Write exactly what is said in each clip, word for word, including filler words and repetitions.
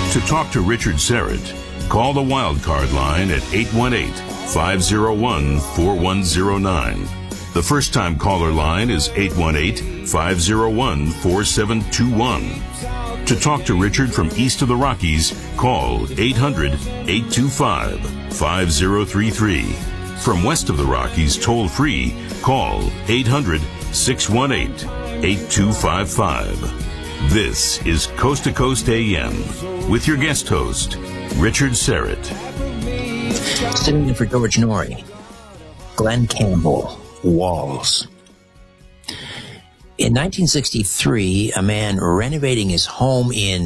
To talk to Richard Syrett, call the Wildcard line at eight one eight, five oh one, four one oh nine. The first-time caller line is eight one eight, five oh one, four seven two one. To talk to Richard from east of the Rockies, call eight hundred, eight two five, five oh three three. From west of the Rockies, toll-free, call eight hundred, six one eight, eight two five five. This is Coast to Coast A M with your guest host, Richard Syrett. Sitting in for George Norrie, Glenn Campbell, Walls. In nineteen sixty-three, a man renovating his home in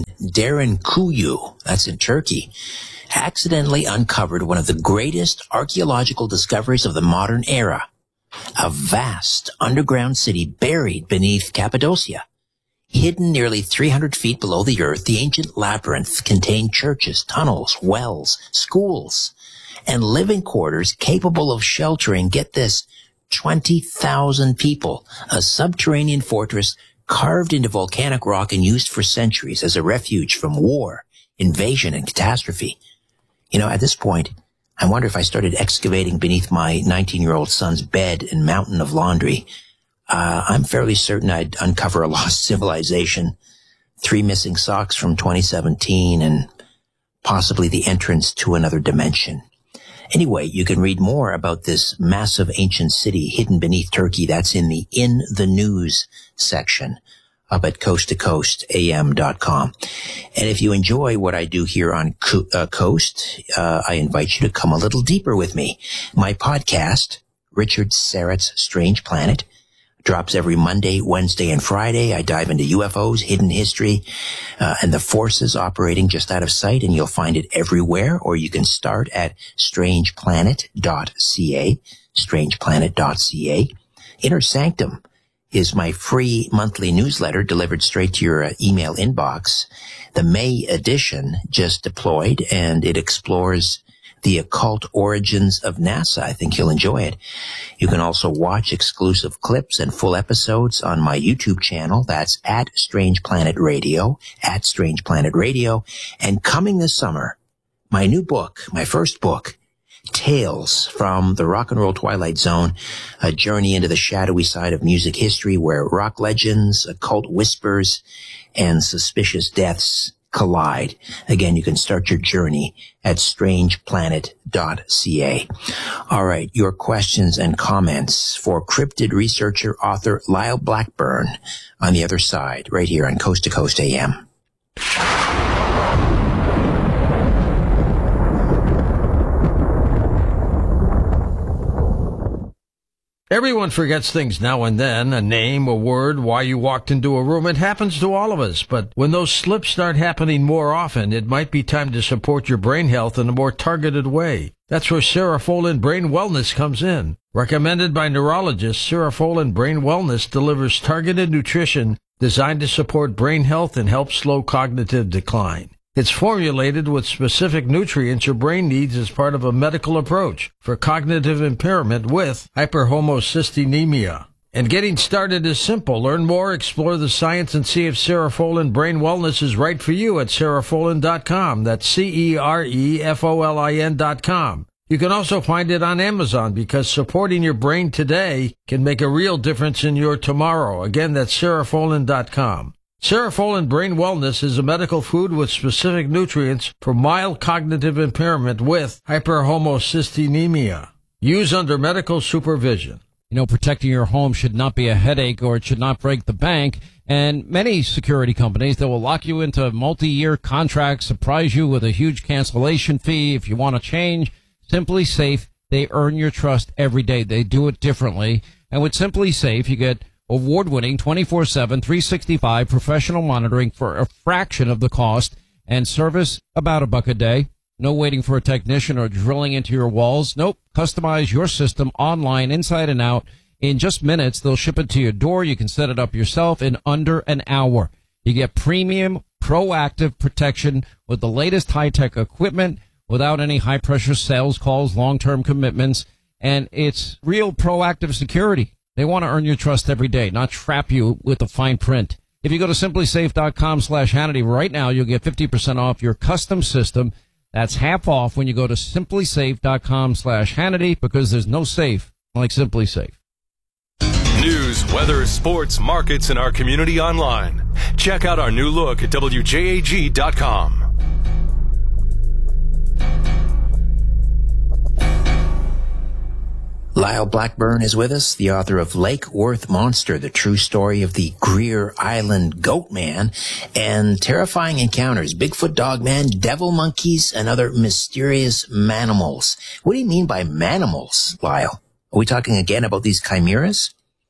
Derinkuyu, that's in Turkey, accidentally uncovered one of the greatest archaeological discoveries of the modern era, a vast underground city buried beneath Cappadocia. Hidden nearly three hundred feet below the earth, the ancient labyrinth contained churches, tunnels, wells, schools, and living quarters capable of sheltering, get this, twenty thousand people, a subterranean fortress carved into volcanic rock and used for centuries as a refuge from war, invasion, and catastrophe. You know, at this point, I wonder if I started excavating beneath my nineteen-year-old son's bed and mountain of laundry, uh, I'm fairly certain I'd uncover a lost civilization, three missing socks from twenty seventeen, and possibly the entrance to another dimension. Anyway, you can read more about this massive ancient city hidden beneath Turkey. That's in the In the News section up at coast to coast A M dot com. And if you enjoy what I do here on Co- uh, Coast, uh, I invite you to come a little deeper with me. My podcast, Richard Syrett's Strange Planet, drops every Monday, Wednesday, and Friday. I dive into U F Os, hidden history, uh, and the forces operating just out of sight, and you'll find it everywhere, or you can start at strange planet dot c a, strange planet dot c a. Inner Sanctum is my free monthly newsletter delivered straight to your uh, email inbox. The May edition just deployed, and it explores the occult origins of NASA. I think you'll enjoy it. You can also watch exclusive clips and full episodes on my YouTube channel. That's at Strange Planet Radio, at Strange Planet Radio. And coming this summer, my new book, my first book, Tales from the Rock and Roll Twilight Zone, a journey into the shadowy side of music history where rock legends, occult whispers, and suspicious deaths collide. Again, you can start your journey at strange planet dot c a. All right, your questions and comments for cryptid researcher, author Lyle Blackburn on the other side, right here on Coast to Coast A M. Everyone forgets things now and then, a name, a word, why you walked into a room. It happens to all of us, but when those slips start happening more often, it might be time to support your brain health in a more targeted way. That's where Serofolin Brain Wellness comes in. Recommended by neurologists, Serofolin Brain Wellness delivers targeted nutrition designed to support brain health and help slow cognitive decline. It's formulated with specific nutrients your brain needs as part of a medical approach for cognitive impairment with hyperhomocystinemia. And getting started is simple. Learn more, explore the science, and see if Serofolin Brain Wellness is right for you at serofolin dot com. That's C E R E F O L I N dot com. You can also find it on Amazon because supporting your brain today can make a real difference in your tomorrow. Again, that's serofolin dot com. Serofolin Brain Wellness is a medical food with specific nutrients for mild cognitive impairment with hyperhomocystinemia. Use under medical supervision. You know, protecting your home should not be a headache or it should not break the bank. And many security companies, they will lock you into multi-year contracts, surprise you with a huge cancellation fee if you want to change. Simply Safe, they earn your trust every day. They do it differently. And with Simply Safe, you get award-winning twenty-four seven, three sixty-five professional monitoring for a fraction of the cost and service about a buck a day. No waiting for a technician or drilling into your walls. Nope. Customize your system online, inside and out. In just minutes, they'll ship it to your door. You can set it up yourself in under an hour. You get premium, proactive protection with the latest high-tech equipment without any high-pressure sales calls, long-term commitments, and it's real proactive security. They want to earn your trust every day, not trap you with the fine print. If you go to simplysafe.com slash Hannity right now, you'll get fifty percent off your custom system. That's half off when you go to simplysafe.com slash Hannity, because there's no safe like Simply Safe. News, weather, sports, markets, and our community online. Check out our new look at W J A G dot com. Lyle Blackburn is with us, the author of Lake Worth Monster, the true story of the Greer Island Goat Man, and terrifying encounters, Bigfoot Dogman, devil monkeys, and other mysterious manimals. What do you mean by manimals, Lyle? Are we talking again about these chimeras?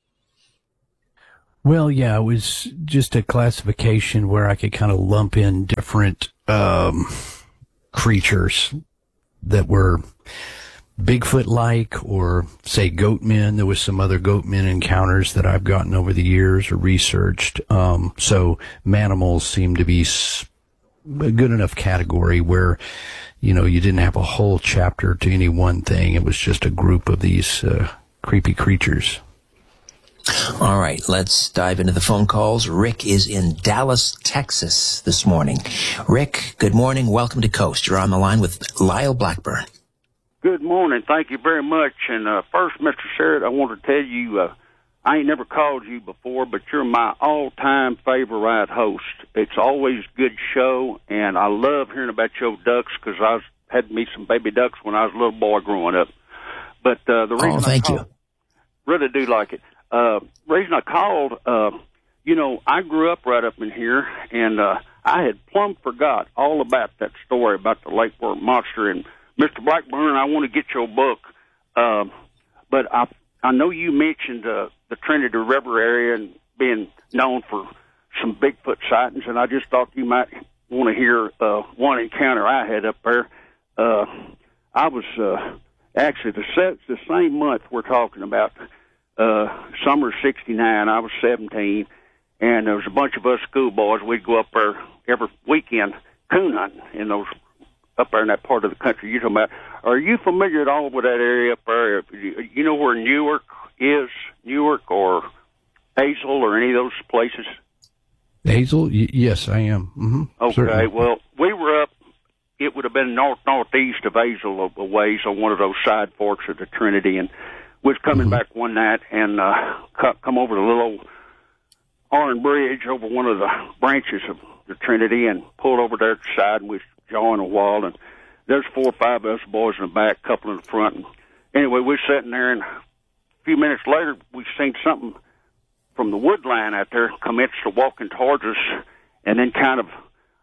Well, yeah, it was just a classification where I could kind of lump in different um, creatures that were Bigfoot-like, or say goatmen. There was some other goatmen encounters that I've gotten over the years or researched. Um, so manimals seem to be a good enough category where, you know, you didn't have a whole chapter to any one thing. It was just a group of these uh, creepy creatures. All right, let's dive into the phone calls. Rick is in Dallas, Texas this morning. Rick, good morning. Welcome to Coast. You're on the line with Lyle Blackburn. Good morning. Thank you very much. And uh, first, Mister Sherritt, I want to tell you, uh, I ain't never called you before, but you're my all-time favorite host. It's always a good show, and I love hearing about your ducks because I was, had me some baby ducks when I was a little boy growing up. But uh, the reason oh, thank I called, you. Really do like it. Uh, reason I called, uh, you know, I grew up right up in here, and uh, I had plumb forgot all about that story about the Lake Worth Monster. And Mister Blackburn, I want to get your book, uh, but I I know you mentioned uh, the Trinity River area and being known for some Bigfoot sightings, and I just thought you might want to hear uh, one encounter I had up there. Uh, I was uh, actually the, the same month we're talking about, uh, summer of sixty-nine. I was seventeen, and there was a bunch of us schoolboys. We'd go up there every weekend coon hunting in those up there in that part of the country you're talking about. Are you familiar at all with that area up there? You know where Newark is, Newark or Hazel or any of those places? Hazel? Y- yes, I am. Mm-hmm. Okay, certainly. Well, we were up, it would have been north-northeast of Hazel a ways on one of those side forks of the Trinity, and we was coming mm-hmm. back one night and uh, come over the little old iron bridge over one of the branches of the Trinity and pulled over there to the side, and we was jawing a wall, and there's four or five of us boys in the back, a couple in the front. And anyway, we were sitting there, and a few minutes later, we seen something from the wood line out there commenced to walking towards us, and then kind of,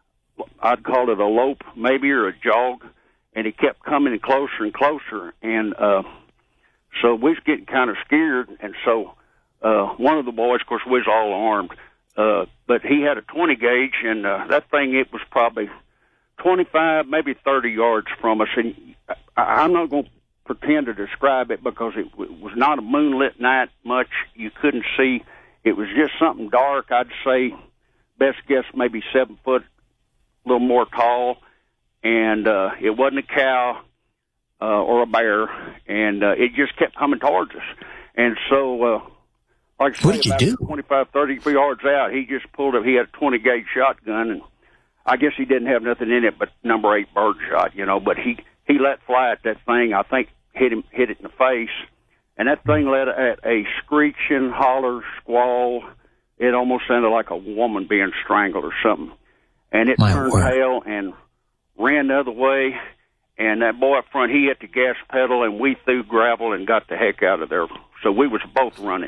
I'd call it a lope maybe, or a jog, and he kept coming closer and closer, and uh, so we was getting kind of scared, and so uh, one of the boys, of course, we was all armed, uh, but he had a twenty gauge, and uh, that thing, it was probably twenty-five, maybe thirty yards from us, and I, I'm not going to pretend to describe it because it, it was not a moonlit night much. You couldn't see. It was just something dark. I'd say, best guess, maybe seven foot, a little more tall, and uh, it wasn't a cow uh, or a bear, and uh, it just kept coming towards us. And so, uh, like I say, what did you about do? twenty-five, thirty yards out, he just pulled up. He had a twenty gauge shotgun, and I guess he didn't have nothing in it but number eight bird shot, you know, but he, he let fly at that thing. I think hit him, hit it in the face. And that thing let at a screeching, holler, squall. It almost sounded like a woman being strangled or something. And it My turned word. tail and ran the other way. And that boy up front, he hit the gas pedal, and we threw gravel and got the heck out of there. So we was both running.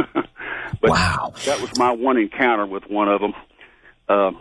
But wow. That was my one encounter with one of them. Uh,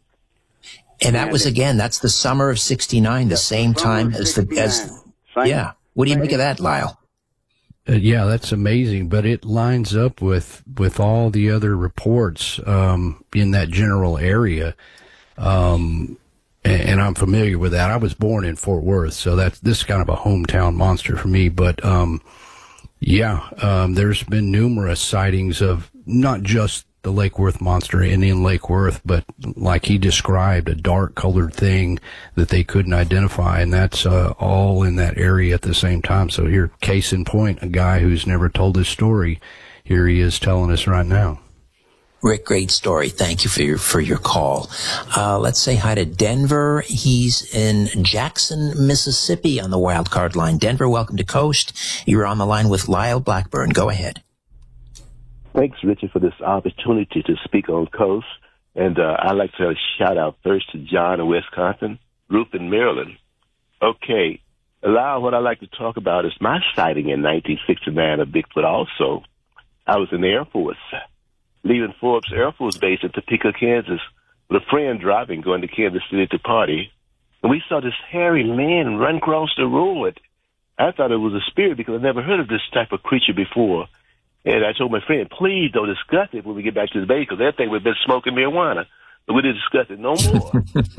And that was, again, that's the summer of sixty-nine, the same time as the, as, yeah. What do you make of that, Lyle? Uh, yeah, that's amazing, but it lines up with, with all the other reports, um, in that general area. Um, and, and I'm familiar with that. I was born in Fort Worth, so that's, this is kind of a hometown monster for me, but, um, yeah, um, there's been numerous sightings of not just the Lake Worth monster and in Lake Worth, but like he described, a dark colored thing that they couldn't identify, and that's uh, all in that area at the same time. So here, case in point, a guy who's never told his story, here he is telling us right now. Rick, great story. Thank you for your for your call. Uh, let's say hi to Denver. He's in Jackson, Mississippi on the wild card line. Denver, welcome to Coast. You're on the line with Lyle Blackburn. Go ahead. Thanks, Richard, for this opportunity to speak on Coast. And uh, I'd like to shout out first to John in Wisconsin, Ruth in Maryland. Okay, Lyle, what I'd like to talk about is my sighting in nineteen sixty-nine of Bigfoot also. I was in the Air Force, leaving Forbes Air Force Base in Topeka, Kansas, with a friend driving, going to Kansas City to party. And we saw this hairy man run across the road. I thought it was a spirit because I'd never heard of this type of creature before. And I told my friend, please don't discuss it when we get back to the base, because that thing we've been smoking marijuana. But we didn't discuss it no more.